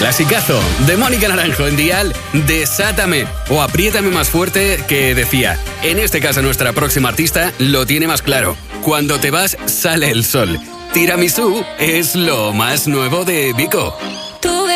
Clasicazo de Mónica Naranjo en Dial, Desátame o Apriétame más fuerte, que decía, en este caso nuestra próxima artista lo tiene más claro. Cuando te vas, sale el sol. Tiramisú es lo más nuevo de Vico.